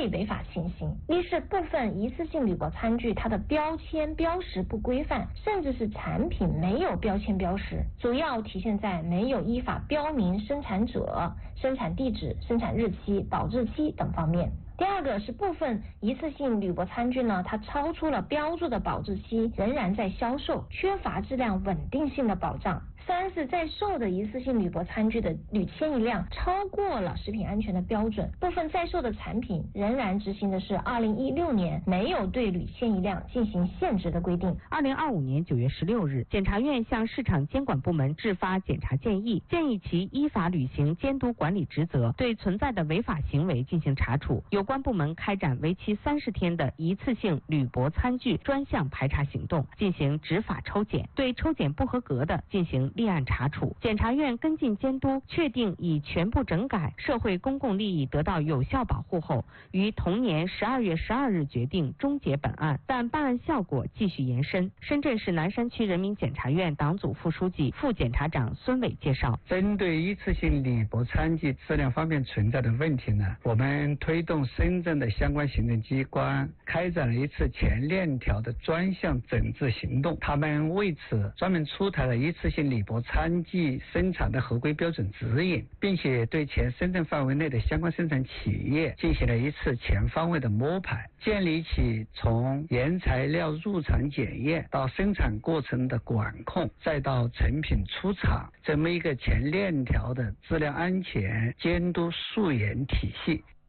类违法情形。一是部分一次性铝箔餐具它的标签标识不规范，甚至是产品没有标签标识，主要体现在没有依法标明生产者、生产地址、生产日期、保质期等方面。第二个是部分一次性铝箔餐具呢，它超出了标注的保质期，仍然在销售，缺乏质量稳定性的保障。三是在售的一次性铝箔餐具的铝迁移量超过了食品安全的标准，部分在售的产品仍然执行的是2016年没有对铝迁移量进行限值的规定。 2025年9月16日，检察院向市场监管部门制发检察建议，建议其依法履行监督管理职责，对存在的违法行为进行查处。有关部门开展为期30天的一次性铝箔餐具专项排查行动，进行执法抽检，对抽检不合格的进行立案查处。检察院跟进监督，确定已全部整改，社会公共利益得到有效保护后，于同年12月12日决定终结本案，但办案效果继续延伸。深圳市南山区人民检察院党组副书记、副检察长孙伟介绍， 针对一次性铝箔餐具质量方面存在的问题呢，我们推动深圳的相关行政机关开展了一次全链条的专项整治行动。他们为此专门出台了一次性铝箔餐具生产的合规标准指引，并且对全深圳范围内的相关生产企业进行了一次全方位的摸排，建立起从原材料入场检验到生产过程的管控，再到成品出厂这么一个全链条的质量安全监督溯源体系。